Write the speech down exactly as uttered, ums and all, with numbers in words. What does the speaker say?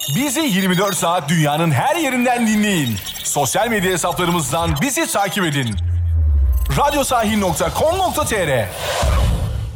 Bizi yirmi dört saat dünyanın her yerinden dinleyin. Sosyal medya hesaplarımızdan bizi takip edin. radyosahil nokta com nokta tr